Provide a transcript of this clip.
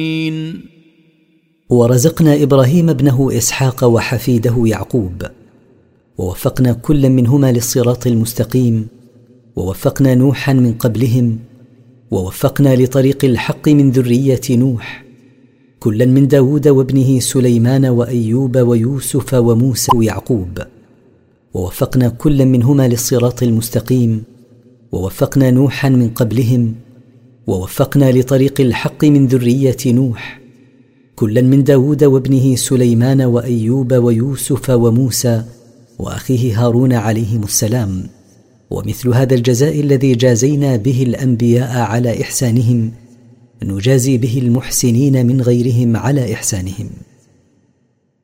ورزقنا إبراهيم ابنه إسحاق وحفيده يعقوب، ووفقنا كلا منهما للصراط المستقيم، ووفقنا نوحا من قبلهم، ووفقنا لطريق الحق من ذرية نوح، كلا من داود وابنه سليمان وأيوب ويوسف وموسى ويعقوب، ووفقنا كلا منهما للصراط المستقيم، ووفقنا نوحا من قبلهم، ووفقنا لطريق الحق من ذرية نوح، كلا من داود وابنه سليمان وأيوب ويوسف وموسى وأخيه هارون عليهم السلام. ومثل هذا الجزاء الذي جازينا به الأنبياء على إحسانهم نجازي به المحسنين من غيرهم على إحسانهم.